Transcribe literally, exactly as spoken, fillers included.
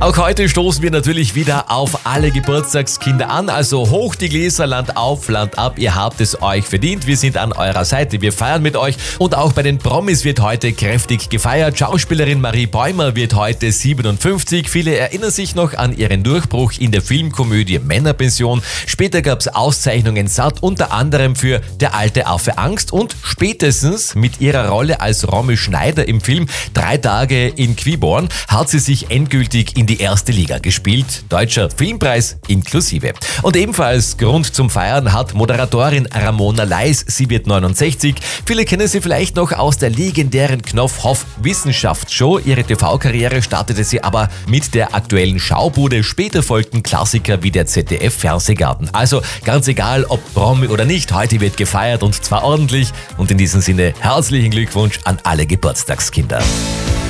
Auch heute stoßen wir natürlich wieder auf alle Geburtstagskinder an, also hoch die Gläser, Land auf, Land ab, ihr habt es euch verdient, wir sind an eurer Seite, wir feiern mit euch und auch bei den Promis wird heute kräftig gefeiert. Schauspielerin Marie Bäumer wird heute siebenundfünfzig, viele erinnern sich noch an ihren Durchbruch in der Filmkomödie Männerpension, später gab es Auszeichnungen satt, unter anderem für Der alte Affe Angst und spätestens mit ihrer Rolle als Romy Schneider im Film Drei Tage in Quiborn hat sie sich endgültig in die erste Liga gespielt, Deutscher Filmpreis inklusive. Und ebenfalls Grund zum Feiern hat Moderatorin Ramona Leis, sie wird neunundsechzig. Viele kennen sie vielleicht noch aus der legendären Knopf-Hoff-Wissenschaftsshow. Ihre T V-Karriere startete sie aber mit der aktuellen Schaubude. Später folgten Klassiker wie der Z D F-Fernsehgarten. Also ganz egal, ob Promi oder nicht, heute wird gefeiert und zwar ordentlich. Und in diesem Sinne herzlichen Glückwunsch an alle Geburtstagskinder.